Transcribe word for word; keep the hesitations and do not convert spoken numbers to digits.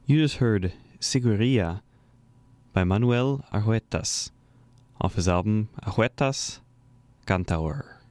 You just heard Siguria by Manuel Arguetas off his album Arguetas Cantaor.